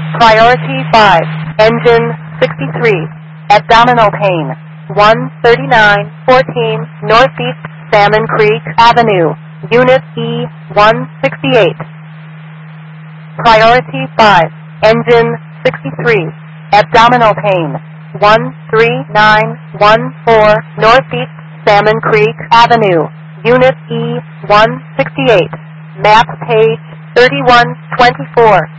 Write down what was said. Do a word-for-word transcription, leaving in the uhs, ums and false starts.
Priority five, engine sixty-three, abdominal pain, one thirty-nine fourteen Northeast Salmon Creek Avenue, Unit E one sixty-eight. Priority five, engine sixty-three, abdominal pain, one three nine one four Northeast Salmon Creek Avenue, Unit E one sixty-eight, map page thirty-one twenty-four.